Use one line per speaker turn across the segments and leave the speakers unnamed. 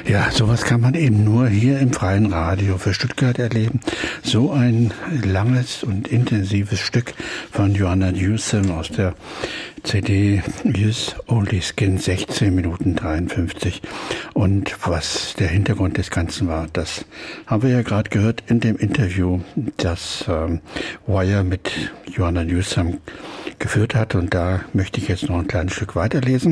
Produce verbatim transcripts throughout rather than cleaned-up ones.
Ja, sowas kann man eben nur hier im freien Radio für Stuttgart erleben. So ein langes und intensives Stück von Joanna Newsom aus der C D Use Only Skin, sechzehn Minuten dreiundfünfzig. Und was der Hintergrund des Ganzen war, das haben wir ja gerade gehört in dem Interview, das ähm, Wire mit Joanna Newsom geführt hat. Und da möchte ich jetzt noch ein kleines Stück weiterlesen.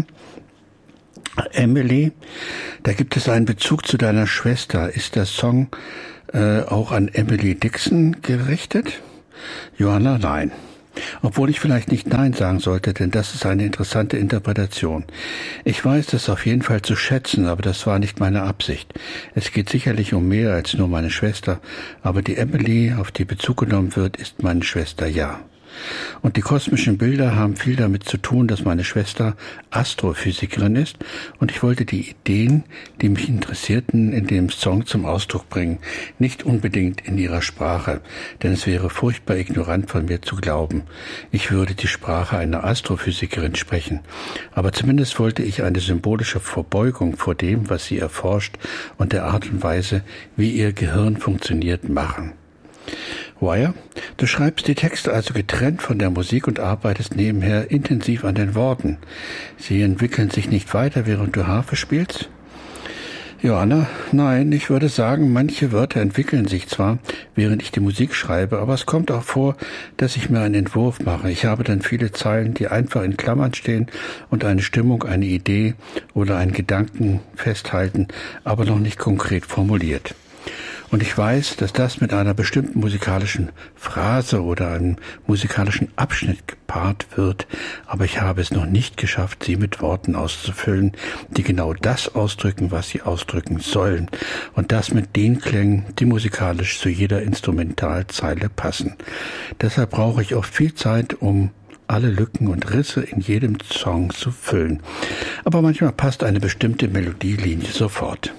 Emily, da gibt es einen Bezug zu deiner Schwester. Ist der Song äh, auch an Emily Dixon gerichtet? Johanna, nein. Obwohl ich vielleicht nicht Nein sagen sollte, denn das ist eine interessante Interpretation. Ich weiß das auf jeden Fall zu schätzen, aber das war nicht meine Absicht. Es geht sicherlich um mehr als nur meine Schwester, aber die Emily, auf die Bezug genommen wird, ist meine Schwester, ja. Und die kosmischen Bilder haben viel damit zu tun, dass meine Schwester Astrophysikerin ist und ich wollte die Ideen, die mich interessierten, in dem Song zum Ausdruck bringen, nicht unbedingt in ihrer Sprache, denn es wäre furchtbar ignorant von mir zu glauben, ich würde die Sprache einer Astrophysikerin sprechen, aber zumindest wollte ich eine symbolische Verbeugung vor dem, was sie erforscht und der Art und Weise, wie ihr Gehirn funktioniert, machen. Wire, du schreibst die Texte also getrennt von der Musik und arbeitest nebenher intensiv an den Worten. Sie entwickeln sich nicht weiter, während du Harfe spielst? Johanna, nein, ich würde sagen, manche Wörter entwickeln sich zwar, während ich die Musik schreibe, aber es kommt auch vor, dass ich mir einen Entwurf mache. Ich habe dann viele Zeilen, die einfach in Klammern stehen und eine Stimmung, eine Idee oder einen Gedanken festhalten, aber noch nicht konkret formuliert. Und ich weiß, dass das mit einer bestimmten musikalischen Phrase oder einem musikalischen Abschnitt gepaart wird, aber ich habe es noch nicht geschafft, sie mit Worten auszufüllen, die genau das ausdrücken, was sie ausdrücken sollen. Und das mit den Klängen, die musikalisch zu jeder Instrumentalzeile passen. Deshalb brauche ich oft viel Zeit, um alle Lücken und Risse in jedem Song zu füllen. Aber manchmal passt eine bestimmte Melodielinie sofort.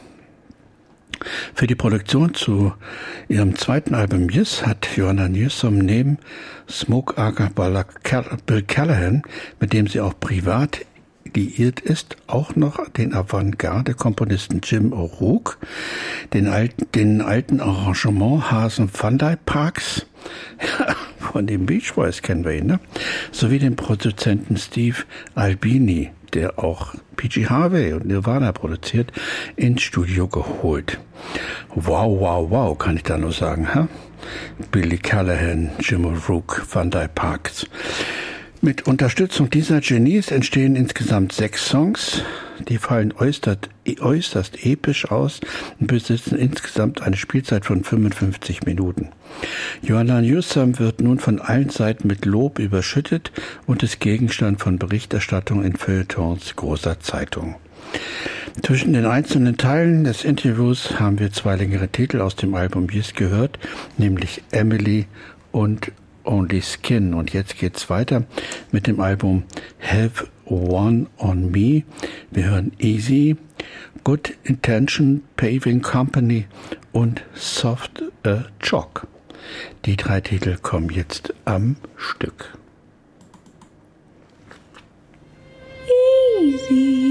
Für die Produktion zu ihrem zweiten Album Yes hat Joanna Newsom neben Smoke Aka Bill Callahan, mit dem sie auch privat liiert ist, auch noch den Avantgarde-Komponisten Jim O'Rourke, den alten, den alten Arrangementhasen Van Dyke Parks, von den Beach Boys kennen wir ihn, ne? Sowie den Produzenten Steve Albini, der auch P G Harvey und Nirvana produziert, ins Studio geholt. Wow, wow, wow, kann ich da nur sagen, hä? Billy Callahan, Jim O'Rourke, Van Dyke Parks. Mit Unterstützung dieser Genies entstehen insgesamt sechs Songs. Die fallen äußerst, äußerst episch aus und besitzen insgesamt eine Spielzeit von fünfundfünfzig Minuten. Joanna Newsom wird nun von allen Seiten mit Lob überschüttet und ist Gegenstand von Berichterstattung in Feuilletons großer Zeitung. Zwischen den einzelnen Teilen des Interviews haben wir zwei längere Titel aus dem Album Yes gehört, nämlich Emily und Only Skin. Und jetzt geht's weiter mit dem Album Have One on Me. Wir hören Easy, Good Intention, Paving Company und Soft a Chalk. Die drei Titel kommen jetzt am Stück.
Easy.